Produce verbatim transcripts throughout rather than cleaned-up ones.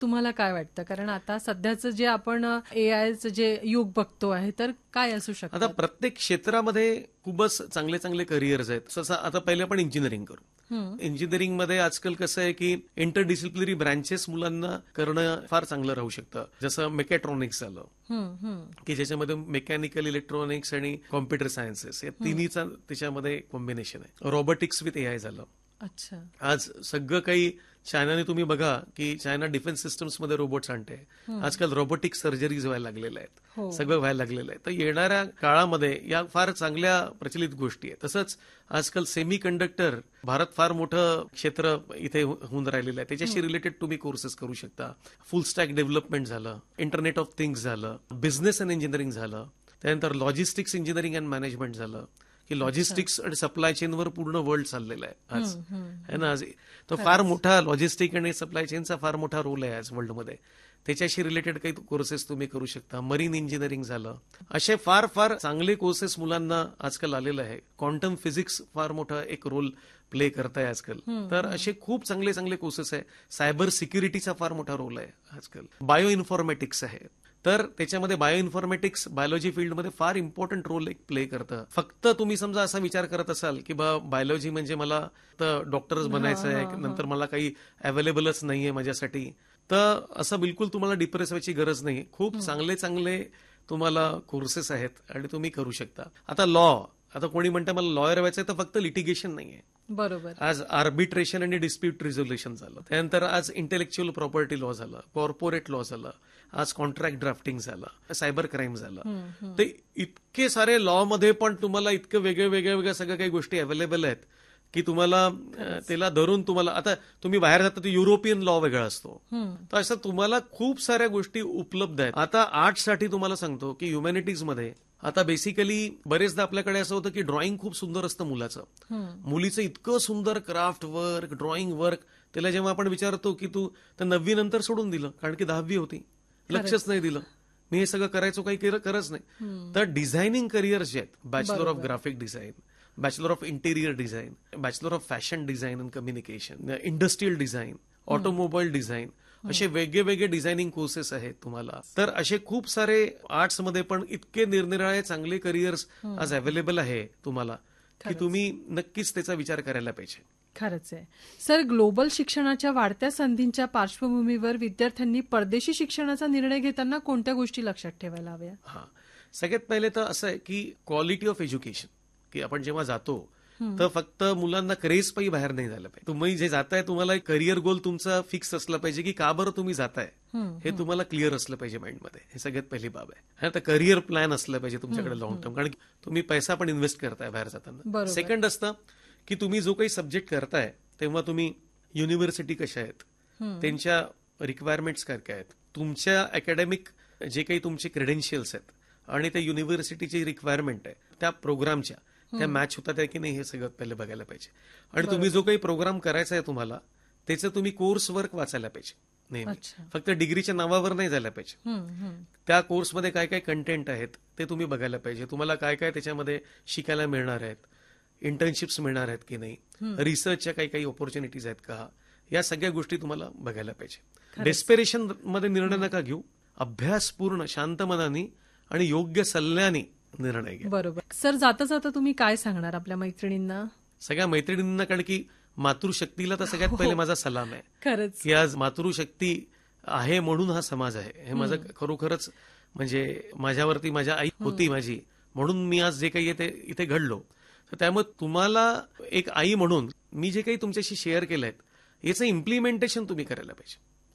तुम्हाला काय वाटतं? कारण आता सध्याचं जे आपण ए आयचं जे युग बघतो आहे, तर काय असू आता शकतं? प्रत्येक क्षेत्रामध्ये खूपच चांगले चांगले करिअर्स आहेत. तसं आता पहिले आपण इंजिनिअरिंग करू. इंजिनिअरिंगमध्ये आजकाल कसं आहे की इंटरडिसिप्लिनरी ब्रँचेस मुलांना करणं फार चांगलं राहू शकतं. जसं मेकॅट्रॉनिक्स झालं हम्म, हम्म. की ज्याच्यामध्ये मेकॅनिकल इलेक्ट्रॉनिक्स आणि कॉम्प्युटर सायन्सेस या तिन्हीचा त्याच्यामध्ये कॉम्बिनेशन आहे. रोबोटिक्स विथ एआय झालं. अच्छा. आज सगळं काही चायनाने तुम्ही बघा की चायना डिफेन्स सिस्टम्समध्ये रोबोट्स आणते. आजकाल रोबोटिक सर्जरीज व्हायला लागलेल्या हो. आहेत. सगळं व्हायला लागलेलं आहे. तर येणाऱ्या काळामध्ये या फार चांगल्या प्रचलित गोष्टी आहेत. तसंच आजकाल सेमी कंडक्टर भारत फार मोठं क्षेत्र इथे होऊन राहिलेलं आहे. त्याच्याशी रिलेटेड तुम्ही कोर्सेस करू शकता. फुल स्टॅक डेव्हलपमेंट झालं, इंटरनेट ऑफ थिंग्स झालं, बिझनेस अँड इंजिनिअरिंग झालं, त्यानंतर लॉजिस्टिक्स इंजिनिअरिंग अँड मॅनेजमेंट झालं की लॉजिस्टिक्स आणि सप्लाय चेनवर पूर्ण वर्ल्ड चाललेलं आहे आज है ना. आज तो फार मोठा लॉजिस्टिक आणि सप्लाय चेनचा फार मोठा रोल आहे आज वर्ल्डमध्ये. त्याच्याशी रिलेटेड काही कोर्सेस तुम्ही करू शकता. मरीन इंजिनिअरिंग झालं. असे फार फार चांगले कोर्सेस मुलांना आजकाल आलेलं आहे. क्वांटम फिजिक्स फार मोठा एक रोल प्ले करताय आजकाल. तर असे खूप चांगले चांगले कोर्सेस आहे. सायबर सिक्युरिटीचा फार मोठा रोल आहे आजकाल. बायो इन्फॉर्मॅटिक्स आहे. तर त्याच्यामध्ये बायो इन्फॉर्मॅटिक्स बायोलॉजी फील्डमध्ये फार इम्पॉर्टंट रोल एक प्ले करतं. फक्त तुम्ही समजा असा विचार करत असाल की बा बायोलॉजी म्हणजे मला तर डॉक्टरच बनायचं आहे, नंतर मला काही अवेलेबलच नाहीये माझ्यासाठी, तर असं बिलकुल तुम्हाला डिप्रेस व्हायची गरज नाही. खूप चांगले चांगले तुम्हाला कोर्सेस आहेत आणि तुम्ही करू शकता. आता लॉ, आता कोणी म्हणतं मला लॉयर व्हायचंय, तर फक्त लिटिगेशन नाहीये. बरोबर. आज आर्बिट्रेशन आणि डिस्प्यूट रिझोल्युशन झालं, त्यानंतर आज इंटेलेक्च्युअल प्रॉपर्टी लॉ झालं, कॉर्पोरेट लॉ झालं, आज कॉन्ट्रॅक्ट ड्राफ्टिंग झालं, सायबर क्राईम झालं. ते इतके सारे लॉ मध्ये पण तुम्हाला इतकं वेगळे वेगळ्या वेगळ्या सगळ्या काही गोष्टी अवेलेबल आहेत की तुम्हाला त्याला धरून तुम्हाला आता तुम्ही बाहेर जाता तर युरोपियन लॉ वेगळा असतो. तर असं तुम्हाला खूप साऱ्या गोष्टी उपलब्ध आहेत. आता आर्ट्ससाठी तुम्हाला सांगतो की ह्युमॅनिटीजमध्ये आता बेसिकली बरेचदा आपल्याकडे असं होतं की ड्रॉइंग खूप सुंदर असतं मुलाचं, मुलीचं इतकं सुंदर क्राफ्ट वर्क, ड्रॉइंग वर्क, त्याला जेव्हा आपण विचारतो की तू तर नववी नंतर सोडून दिलं कारण की दहावी होती, लक्षच नाही दिलं, मी हे सगळं करायचो काही करच नाही. तर डिझायनिंग करिअर्स जे आहेत, bachelor of graphic design, bachelor of interior design, bachelor of fashion design and communication, industrial design, automobile design, असे वेगळे वेगळे डिझायनिंग कोर्सेस आहेत तुम्हाला. तर असे खूप सारे आर्ट्समध्ये पण इतके निरनिराळे चांगले करिअर्स आज अवेलेबल आहे तुम्हाला की तुम्ही नक्कीच त्याचा विचार करायला पाहिजे. खरंच आहे सर. ग्लोबल शिक्षणाच्या वाढत्या संधींच्या पार्श्वभूमीवर विद्यार्थ्यांनी परदेशी शिक्षणाचा निर्णय घेताना कोणत्या गोष्टी लक्षात ठेवायला हव्या? हा, सगळ्यात पहिले तर असं आहे की क्वालिटी ऑफ एज्युकेशन, की आपण जेव्हा जातो तर फक्त मुलांना क्रेज पायी बाहेर नाही झालं पाहिजे. तुम्ही जे जाताय तुम्हाला करिअर गोल तुमचा फिक्स असला पाहिजे की का बरं तुम्ही जाताय हे तुम्हाला क्लिअर असलं पाहिजे माइंडमध्ये. हे सगळ्यात पहिली बाब आहे. तर करिअर प्लॅन असलं पाहिजे तुमच्याकडे लॉंग टर्म, कारण तुम्ही पैसा पण इन्व्हेस्ट करताय बाहेर जाताना. सेकंड असतं की तुम्ही जो काही सब्जेक्ट करताय तेव्हा तुम्ही युनिव्हर्सिटी कशा आहेत, त्यांच्या रिक्वायरमेंट्स काय काय आहेत, तुमच्या अकॅडमिक जे काही तुमचे क्रेडेन्शियल्स आहेत आणि त्या युनिव्हर्सिटीची रिक्वायरमेंट आहे त्या प्रोग्रामच्या त्या मॅच होतात की नाही हे सगळं पहिले बघायला पाहिजे. आणि तुम्ही जो काही प्रोग्राम करायचा आहे तुम्हाला त्याचं तुम्ही कोर्स वर्क वाचायला पाहिजे नेहमी, फक्त डिग्रीच्या नावावर नाही झालं पाहिजे. त्या कोर्समध्ये काय काय कंटेंट आहेत ते तुम्ही बघायला पाहिजे. तुम्हाला काय काय त्याच्यामध्ये शिकायला मिळणार आहेत, इंटर्नशिप्स मिळणार आहेत की नाही, रिसर्चच्या काही काही ऑपॉर्च्युनिटीज आहेत का, या सगळ्या गोष्टी तुम्हाला बघायला पाहिजे. डेस्पेरेशन मध्ये निर्णय नका घेऊ, अभ्यासपूर्ण शांत मनाने आणि योग्य सल्ल्याने निर्णय घ्या. बरोबर. सर, जाता जाता तुम्ही काय सांगणार आपल्या मैत्रिणींना? सगळ्या मैत्रिणींना, कारण की मातृशक्तीला तर सगळ्यात पहिले माझा सलाम आहे. खरंच की आज मातृशक्ती आहे म्हणून हा समाज आहे. हे माझं खरोखरच म्हणजे माझ्यावरती माझ्या आई होती माझी म्हणून मी आज जे काही आहे ते इथे घडलो. तर त्यामुळे तुम्हाला एक आई म्हणून मी जे काही तुमच्याशी शेअर केलंय याचं इम्प्लिमेंटेशन तुम्ही करायला पाहिजे.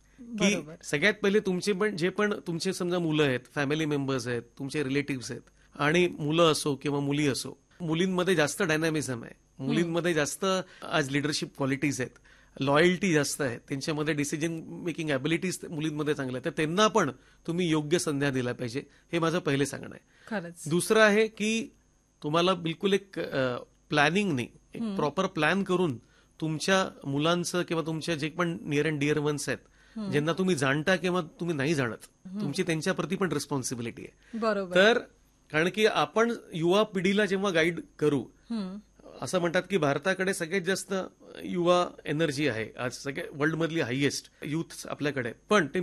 की सगळ्यात पहिले तुमचे पण जे पण तुमचे समजा मुलं आहेत, फॅमिली मेंबर्स आहेत, तुमचे रिलेटिव्स आहेत, आणि मुलं असो किंवा मुली असो, मुलींमध्ये जास्त डायनॅमिझम आहे, मुलींमध्ये जास्त आज लिडरशिप क्वालिटीज आहेत, लॉयल्टी जास्त आहे, त्यांच्यामध्ये डिसिजन मेकिंग ॲबिलिटीज मुलींमध्ये चांगल्या आहेत. तर त्यांना पण तुम्ही योग्य संधी दिला पाहिजे, हे माझं पहिले सांगणं आहे. दुसरं आहे की तुम्हाला बिलकुल एक प्लॅनिंगने एक प्रॉपर प्लॅन करून तुमच्या मुलांचं किंवा तुमच्या जे पण नियर अँड डिअर वन्स आहेत ज्यांना तुम्ही जाणता किंवा तुम्ही नाही जाणत, तुमची त्यांच्याप्रती पण रिस्पॉन्सिबिलिटी आहे. तर कारण की आपण युवा पिढीला जेव्हा गाईड करू, असं म्हणतात की भारताकडे सगळ्यात जास्त युवा एनर्जी आहे आज, सगळ्या वर्ल्डमधली हायएस्ट युथ आपल्याकडे, पण ते